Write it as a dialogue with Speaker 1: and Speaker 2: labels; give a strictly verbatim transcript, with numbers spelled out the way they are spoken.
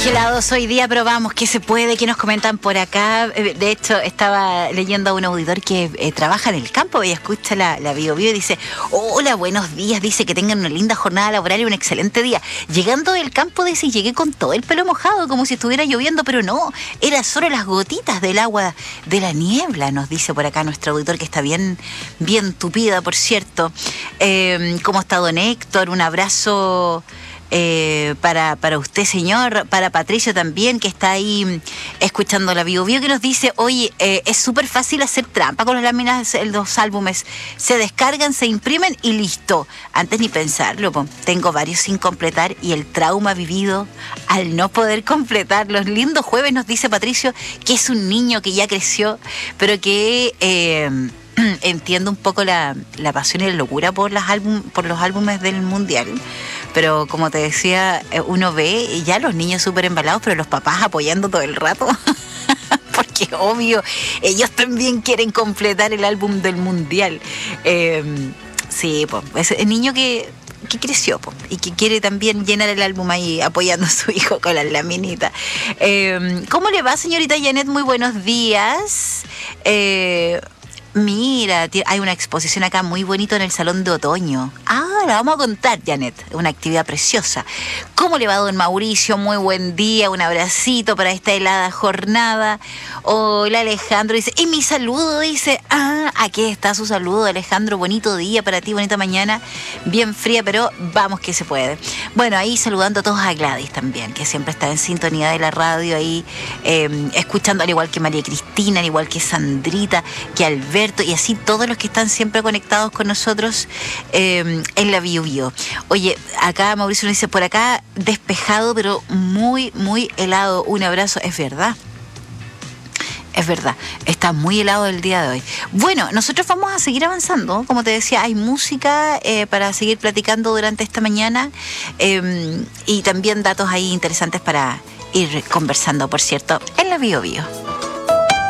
Speaker 1: Qué helados hoy día, pero vamos, ¿qué se puede? ¿Qué nos comentan por acá? De hecho, estaba leyendo a un auditor que eh, trabaja en el campo y escucha la, la Bio Bio y dice: hola, buenos días, dice que tengan una linda jornada laboral y un excelente día. Llegando del campo, dice, llegué con todo el pelo mojado, como si estuviera lloviendo, pero no, era solo las gotitas del agua de la niebla, nos dice por acá nuestro auditor, que está bien, bien tupida, por cierto. Eh, ¿Cómo está don Héctor? Un abrazo... Eh, para, para usted, señor, para Patricio también, que está ahí escuchando la Bio Bio, que nos dice: oye, eh, es súper fácil hacer trampa con las láminas, los álbumes, se descargan, se imprimen y listo. Antes ni pensarlo, po. Tengo varios sin completar y el trauma vivido al no poder completarlos. Lindo jueves, nos dice Patricio, que es un niño que ya creció, pero que... Eh, entiendo un poco la, la pasión y la locura por, las álbum, por los álbumes del Mundial, pero como te decía, uno ve y ya los niños súper embalados, pero los papás apoyando todo el rato, porque obvio, ellos también quieren completar el álbum del Mundial. Eh, sí, pues, es el niño que... que creció po, y que quiere también llenar el álbum ahí apoyando a su hijo con las laminitas. Eh, ¿Cómo le va, señorita Janet? Muy buenos días. Eh, mira, hay una exposición acá muy bonito en el Salón de Otoño. Ah, la vamos a contar, Janet. Una actividad preciosa. ¿Cómo le va, don Mauricio? Muy buen día. Un abracito para esta helada jornada. Hola, Alejandro. Dice, y mi saludo, dice. Ah, aquí está su saludo, Alejandro. Bonito día para ti, bonita mañana. Bien fría, pero vamos que se puede. Bueno, ahí saludando a todos, a Gladys también, que siempre está en sintonía de la radio ahí, eh, escuchando, al igual que María Cristina, al igual que Sandrita, que Alberto, y así todos los que están siempre conectados con nosotros eh, en la Bio Bio. Oye, acá Mauricio nos dice, por acá despejado, pero muy, muy helado. Un abrazo. Es verdad. Es verdad, está muy helado el día de hoy. Bueno, nosotros vamos a seguir avanzando. Como te decía, hay música eh, para seguir platicando durante esta mañana eh, y también datos ahí interesantes para ir conversando, por cierto, en la Bio Bio.